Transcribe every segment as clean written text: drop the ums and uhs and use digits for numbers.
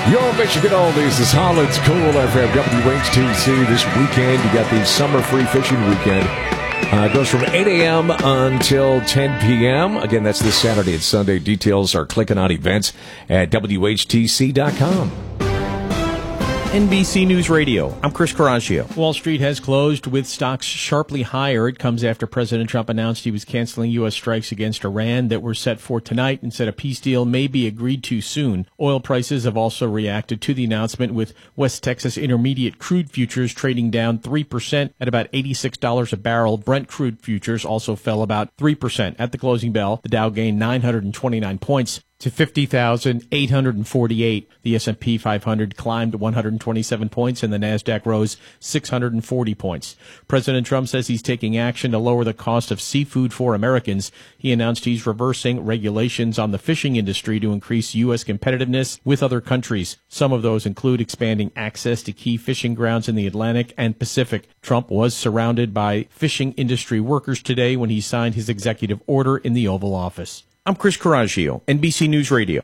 Your Michigan Oldies is Holland's Cool FM WHTC. This weekend, you got the Summer Free Fishing Weekend. It goes from 8 a.m. until 10 p.m. Again, that's this Saturday and Sunday. Details are clicking on events at WHTC.com. NBC News Radio. I'm Chris Coraggio. Wall Street has closed with stocks sharply higher. It comes after President Trump announced he was canceling U.S. strikes against Iran that were set for tonight and said a peace deal may be agreed to soon. Oil prices have also reacted to the announcement, with West Texas Intermediate crude futures trading down 3% at about $86 a barrel. Brent crude futures also fell about 3% at the closing bell. The Dow gained 929 points to 50,848. The S&P 500 climbed 127 points and the Nasdaq rose 640 points. President Trump says he's taking action to lower the cost of seafood for Americans. He announced he's reversing regulations on the fishing industry to increase U.S. competitiveness with other countries. Some of those include expanding access to key fishing grounds in the Atlantic and Pacific. Trump was surrounded by fishing industry workers today when he signed his executive order in the Oval Office. I'm Chris Coraggio, NBC News Radio.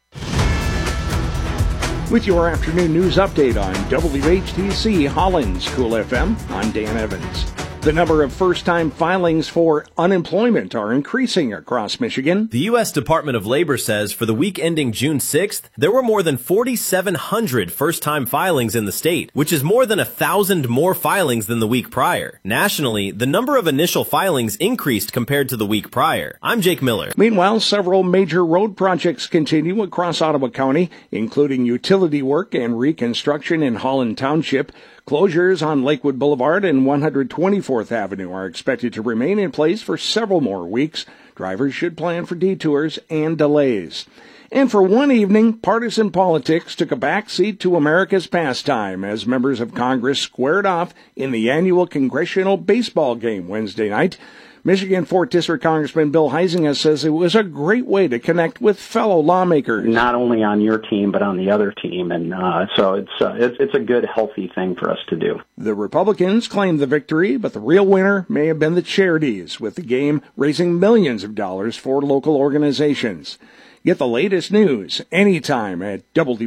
With your afternoon news update on WHTC Holland's Cool FM, I'm Dan Evans. The number of first-time filings for unemployment are increasing across Michigan. The U.S. Department of Labor says for the week ending June 6th, there were more than 4,700 first-time filings in the state, which is more than 1,000 more filings than the week prior. Nationally, the number of initial filings increased compared to the week prior. I'm Jake Miller. Meanwhile, several major road projects continue across Ottawa County, including utility work and reconstruction in Holland Township. Closures on Lakewood Boulevard and 124th Avenue are expected to remain in place for several more weeks. Drivers should plan for detours and delays. And for one evening, partisan politics took a backseat to America's pastime as members of Congress squared off in the annual congressional baseball game Wednesday night. Michigan 4th District Congressman Bill Huizenga says it was a great way to connect with fellow lawmakers. Not only on your team, but on the other team. And so it's a good, healthy thing for us to do. The Republicans claimed the victory, but the real winner may have been the charities, with the game raising millions of dollars for local organizations. Get the latest news anytime at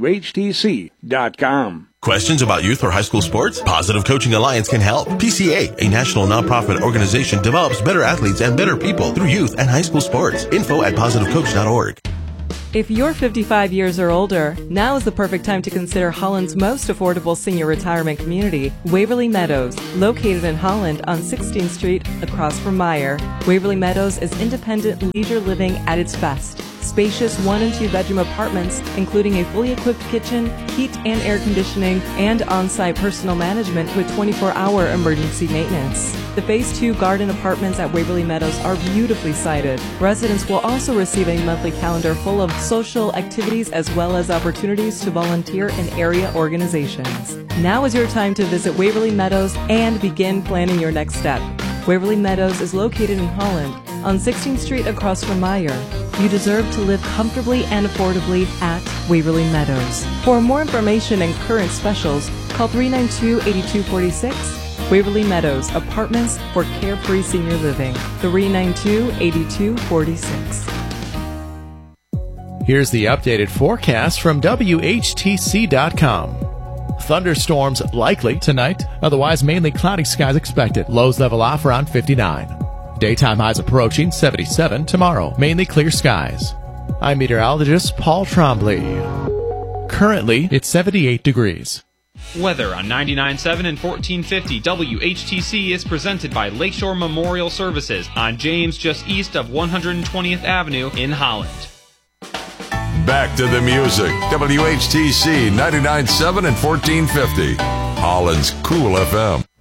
WHTC.com. Questions about youth or high school sports? Positive Coaching Alliance can help. PCA, a national nonprofit organization, develops better athletes and better people through youth and high school sports. Info at positivecoach.org. If you're 55 years or older, now is the perfect time to consider Holland's most affordable senior retirement community, Waverly Meadows, located in Holland on 16th Street across from Meyer. Waverly Meadows is independent leisure living at its best. Spacious 1- and 2-bedroom apartments, including a fully equipped kitchen, heat and air conditioning, and on-site personal management with 24-hour emergency maintenance. The Phase 2 garden apartments at Waverly Meadows are beautifully sited. Residents will also receive a monthly calendar full of social activities as well as opportunities to volunteer in area organizations. Now is your time to visit Waverly Meadows and begin planning your next step. Waverly Meadows is located in Holland on 16th Street across from Meyer. You deserve to live comfortably and affordably at Waverly Meadows. For more information and current specials, call 392-8246. Waverly Meadows, apartments for carefree senior living. 392-8246. Here's the updated forecast from WHTC.com. Thunderstorms likely tonight, otherwise mainly cloudy skies expected. Lows level off around 59. Daytime highs approaching 77 tomorrow. Mainly clear skies. I'm meteorologist Paul Trombley. Currently, it's 78 degrees. Weather on 99.7 and 1450 WHTC is presented by Lakeshore Memorial Services on James, just east of 120th Avenue in Holland. Back to the music. WHTC 99.7 and 1450. Holland's Cool FM.